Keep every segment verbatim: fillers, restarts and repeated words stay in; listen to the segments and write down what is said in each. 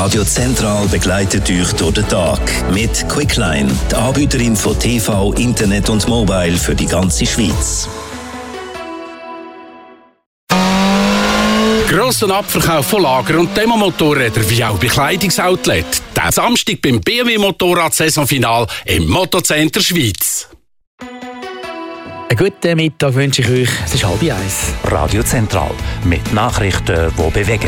Radio Zentral begleitet euch durch den Tag mit Quickline, die Anbieterin von T V, Internet und Mobile für die ganze Schweiz. Grosser Abverkauf von Lager- und Demomotorrädern wie auch Bekleidungsoutlet. Diesen Samstag beim B M W-Motorrad-Saisonfinal im Motocenter Schweiz. Einen guten Mittag wünsche ich euch. Es ist halb eins. Radio Zentral mit Nachrichten, die bewegen.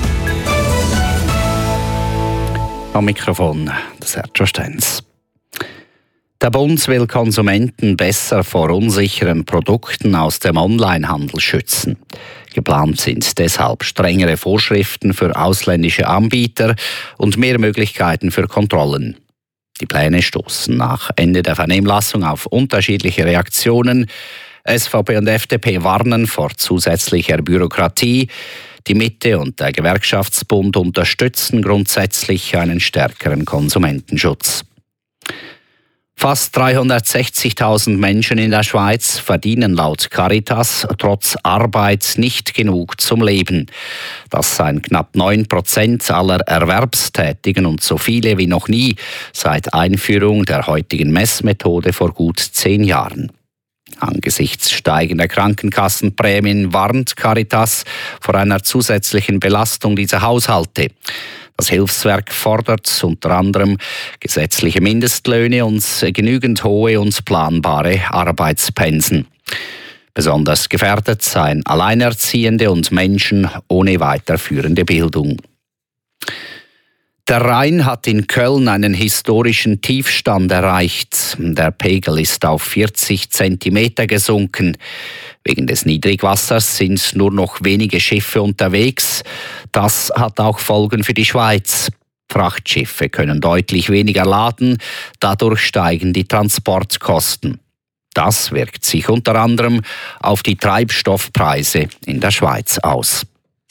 Am Mikrofon das Sergio Stenz. Der Bund will Konsumenten besser vor unsicheren Produkten aus dem Onlinehandel schützen. Geplant sind deshalb strengere Vorschriften für ausländische Anbieter und mehr Möglichkeiten für Kontrollen. Die Pläne stoßen nach Ende der Vernehmlassung auf unterschiedliche Reaktionen. S V P und F D P warnen vor zusätzlicher Bürokratie. Die Mitte und der Gewerkschaftsbund unterstützen grundsätzlich einen stärkeren Konsumentenschutz. Fast dreihundertsechzigtausend Menschen in der Schweiz verdienen laut Caritas trotz Arbeit nicht genug zum Leben. Das seien knapp neun Prozent aller Erwerbstätigen und so viele wie noch nie seit Einführung der heutigen Messmethode vor gut zehn Jahren. Angesichts steigender Krankenkassenprämien warnt Caritas vor einer zusätzlichen Belastung dieser Haushalte. Das Hilfswerk fordert unter anderem gesetzliche Mindestlöhne und genügend hohe und planbare Arbeitspensen. Besonders gefährdet seien Alleinerziehende und Menschen ohne weiterführende Bildung. Der Rhein hat in Köln einen historischen Tiefstand erreicht. Der Pegel ist auf vierzig Zentimeter gesunken. Wegen des Niedrigwassers sind nur noch wenige Schiffe unterwegs. Das hat auch Folgen für die Schweiz. Frachtschiffe können deutlich weniger laden, dadurch steigen die Transportkosten. Das wirkt sich unter anderem auf die Treibstoffpreise in der Schweiz aus.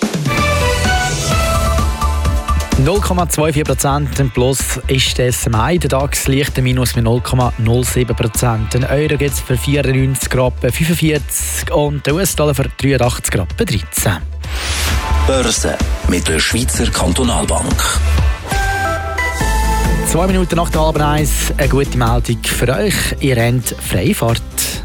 null Komma vierundzwanzig Prozent im Plus ist der S M I. Der DAX liegt ein Minus mit null Komma null sieben Prozent. Den Euro gibt es für vierundneunzig Rappen fünfundvierzig und den U S-Dollar für dreiundachtzig Rappen dreizehn. Börse mit der Schweizer Kantonalbank. Zwei Minuten nach der halben eins, eine gute Meldung für euch. Ihr habt Freifahrt.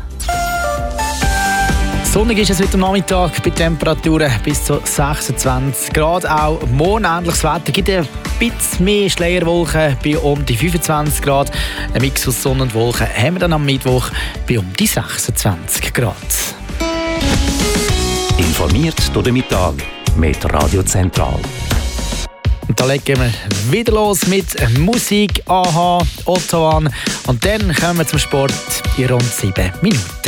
Sonnig ist es heute am Nachmittag bei Temperaturen bis zu sechsundzwanzig Grad. Auch morgen ähnliches Wetter. Gibt ein bisschen mehr Schleierwolken bei um die fünfundzwanzig Grad. Ein Mix aus Sonne und Wolken haben wir dann am Mittwoch bei um die sechsundzwanzig Grad. Informiert durch den Mittag mit Radio Zentral. Und da legen wir wieder los mit Musik, Aha, Otto an. Und dann kommen wir zum Sport in rund sieben Minuten.